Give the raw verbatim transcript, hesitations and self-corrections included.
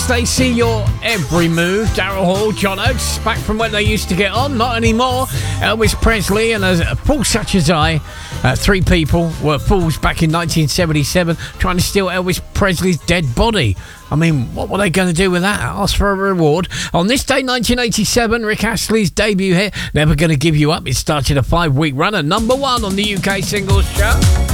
guys, they see your every move. Daryl Hall, John Oates, back from when they used to get on, not anymore. Elvis Presley and a fool such as I. Uh, three people were fools back in nineteen seventy-seven trying to steal Elvis Presley's dead body. I mean, what were they going to do with that? Ask for a reward. On this day, nineteen eighty-seven, Rick Astley's debut hit, Never Gonna Give You Up. It started a five-week run at number one on the U K singles chart.